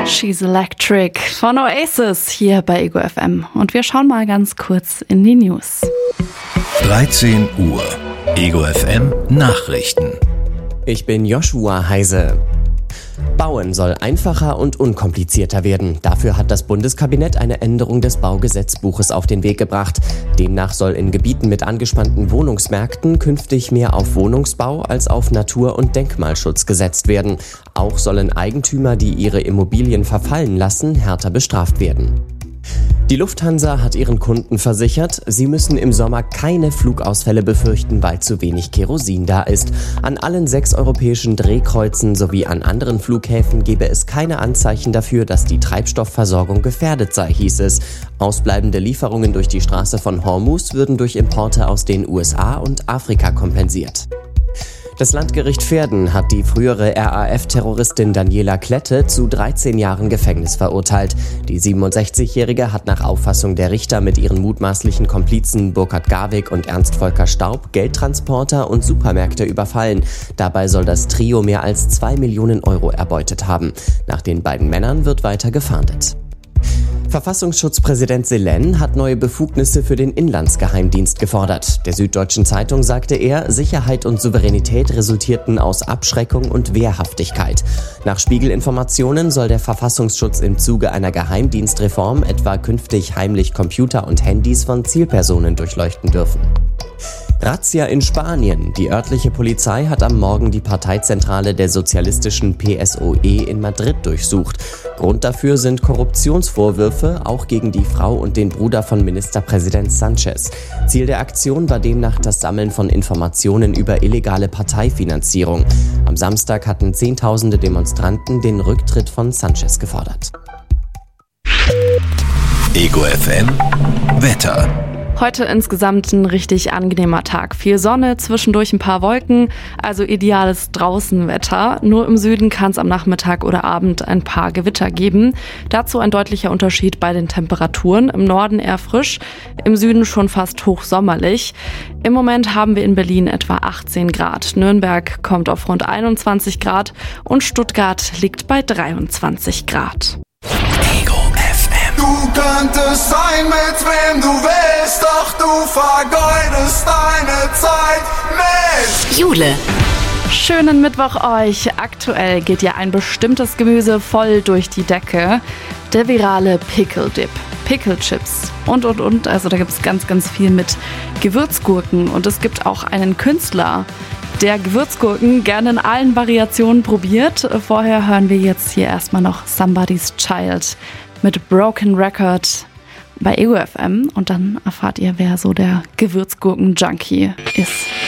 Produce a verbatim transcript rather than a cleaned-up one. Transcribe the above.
She's Electric von Oasis hier bei Ego F M. Und wir schauen mal ganz kurz in die News. dreizehn Uhr. Ego F M Nachrichten. Ich bin Joshua Heise. Bauen soll einfacher und unkomplizierter werden. Dafür hat das Bundeskabinett eine Änderung des Baugesetzbuches auf den Weg gebracht. Demnach soll in Gebieten mit angespannten Wohnungsmärkten künftig mehr auf Wohnungsbau als auf Natur- und Denkmalschutz gesetzt werden. Auch sollen Eigentümer, die ihre Immobilien verfallen lassen, härter bestraft werden. Die Lufthansa hat ihren Kunden versichert, sie müssen im Sommer keine Flugausfälle befürchten, weil zu wenig Kerosin da ist. An allen sechs europäischen Drehkreuzen sowie an anderen Flughäfen gebe es keine Anzeichen dafür, dass die Treibstoffversorgung gefährdet sei, hieß es. Ausbleibende Lieferungen durch die Straße von Hormuz würden durch Importe aus den U S A und Afrika kompensiert. Das Landgericht Verden hat die frühere R A F-Terroristin Daniela Klette zu dreizehn Jahren Gefängnis verurteilt. Die siebenundsechzigjährige hat nach Auffassung der Richter mit ihren mutmaßlichen Komplizen Burkhard Garwig und Ernst Volker Staub Geldtransporter und Supermärkte überfallen. Dabei soll das Trio mehr als zwei Millionen Euro erbeutet haben. Nach den beiden Männern wird weiter gefahndet. Verfassungsschutzpräsident Selen hat neue Befugnisse für den Inlandsgeheimdienst gefordert. Der Süddeutschen Zeitung sagte er, Sicherheit und Souveränität resultierten aus Abschreckung und Wehrhaftigkeit. Nach Spiegelinformationen soll der Verfassungsschutz im Zuge einer Geheimdienstreform etwa künftig heimlich Computer und Handys von Zielpersonen durchleuchten dürfen. Razzia in Spanien. Die örtliche Polizei hat am Morgen die Parteizentrale der sozialistischen P S O E in Madrid durchsucht. Grund dafür sind Korruptionsvorwürfe, auch gegen die Frau und den Bruder von Ministerpräsident Sanchez. Ziel der Aktion war demnach das Sammeln von Informationen über illegale Parteifinanzierung. Am Samstag hatten Zehntausende Demonstranten den Rücktritt von Sanchez gefordert. Ego F M Wetter. Heute insgesamt ein richtig angenehmer Tag. Viel Sonne, zwischendurch ein paar Wolken, also ideales Draußenwetter. Nur im Süden kann es am Nachmittag oder Abend ein paar Gewitter geben. Dazu ein deutlicher Unterschied bei den Temperaturen. Im Norden eher frisch, im Süden schon fast hochsommerlich. Im Moment haben wir in Berlin etwa achtzehn Grad. Nürnberg kommt auf rund einundzwanzig Grad und Stuttgart liegt bei dreiundzwanzig Grad. Du könntest sein, mit wem du willst, doch du vergeudest deine Zeit mit Jule. Schönen Mittwoch euch. Aktuell geht ja ein bestimmtes Gemüse voll durch die Decke. Der virale Pickle Dip, Pickle Chips und und und. Also da gibt es ganz, ganz viel mit Gewürzgurken. Und es gibt auch einen Künstler, der Gewürzgurken gerne in allen Variationen probiert. Vorher hören wir jetzt hier erstmal noch Somebody's Child mit Broken Record bei Ego F M und dann erfahrt ihr, wer so der Gewürzgurken-Junkie ist.